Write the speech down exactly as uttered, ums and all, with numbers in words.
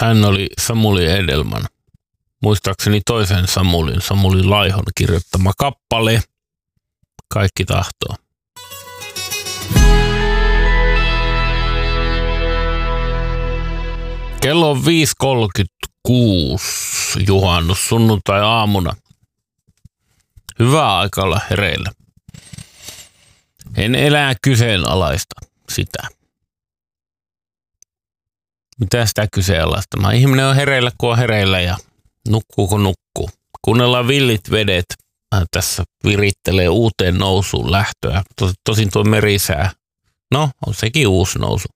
Hän oli Samuli Edelman. Muistaakseni toisen Samulin, Samuli Laihon kirjoittama kappale. Kaikki tahtoo. Kello on viisi kolmekymmentäkuusi juhannus sunnuntai-aamuna. Hyvää aikaa olla hereillä. En elää kyseenalaista sitä. Mitä sitä kyseenalaista? Mä ihminen on hereillä, kun on hereillä ja nukkuu, kun nukkuu. Kuunnellaan villit vedet. Tässä virittelee uuteen nousuun lähtöä. Tosin tuo merisää. No, on sekin uusi nousu.